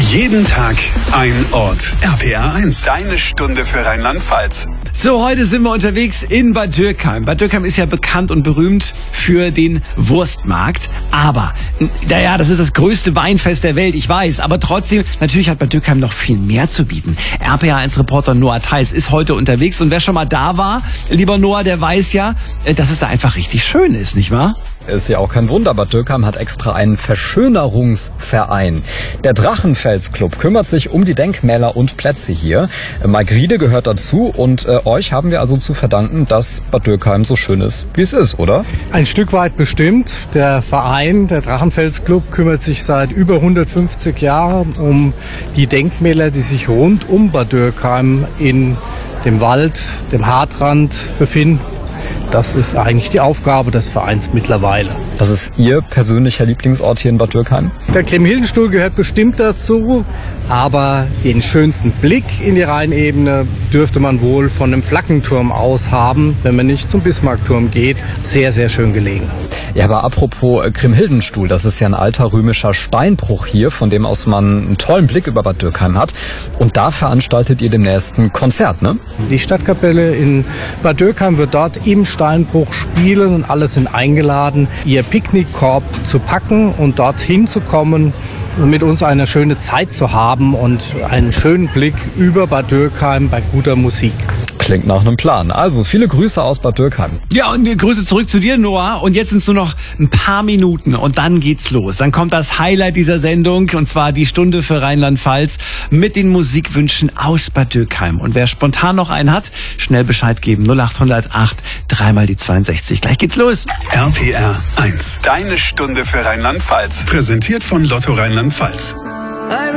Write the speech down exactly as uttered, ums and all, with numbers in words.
Jeden Tag ein Ort. R P R eins, deine Stunde für Rheinland-Pfalz. So, heute sind wir unterwegs in Bad Dürkheim. Bad Dürkheim ist ja bekannt und berühmt für den Wurstmarkt. Aber, naja, das ist das größte Weinfest der Welt, ich weiß. Aber trotzdem, natürlich hat Bad Dürkheim noch viel mehr zu bieten. R P R eins Reporter Noah Theis ist heute unterwegs. Und wer schon mal da war, lieber Noah, der weiß ja, dass es da einfach richtig schön ist, nicht wahr? Ist ja auch kein Wunder, Bad Dürkheim hat extra einen Verschönerungsverein. Der Drachenfels-Club kümmert sich um die Denkmäler und Plätze hier. Margride gehört dazu und äh, euch haben wir also zu verdanken, dass Bad Dürkheim so schön ist, wie es ist, oder? Ein Stück weit bestimmt. Der Verein, der Drachenfels-Club, kümmert sich seit über hundertfünfzig Jahren um die Denkmäler, die sich rund um Bad Dürkheim in dem Wald, dem Hartrand befinden. Das ist eigentlich die Aufgabe des Vereins mittlerweile. Was ist Ihr persönlicher Lieblingsort hier in Bad Dürkheim? Der Kriemhildenstuhl gehört bestimmt dazu, aber den schönsten Blick in die Rheinebene dürfte man wohl von dem Flackenturm aus haben, wenn man nicht zum Bismarckturm geht. Sehr, sehr schön gelegen. Ja, aber apropos Kriemhildenstuhl, das ist ja ein alter römischer Steinbruch hier, von dem aus man einen tollen Blick über Bad Dürkheim hat. Und da veranstaltet ihr demnächst ein Konzert, ne? Die Stadtkapelle in Bad Dürkheim wird dort im Steinbruch spielen und alle sind eingeladen, ihr Picknickkorb zu packen und dorthin zu kommen und mit uns eine schöne Zeit zu haben und einen schönen Blick über Bad Dürkheim bei guter Musik. Klingt nach einem Plan. Also viele Grüße aus Bad Dürkheim. Ja, und Grüße zurück zu dir, Noah. Und jetzt sind es nur noch ein paar Minuten und dann geht's los. Dann kommt das Highlight dieser Sendung und zwar die Stunde für Rheinland-Pfalz mit den Musikwünschen aus Bad Dürkheim. Und wer spontan noch einen hat, schnell Bescheid geben. null acht null acht, dreimal die zweiundsechzig. Gleich geht's los. R P R eins, deine Stunde für Rheinland-Pfalz. Präsentiert von Lotto Rheinland-Pfalz.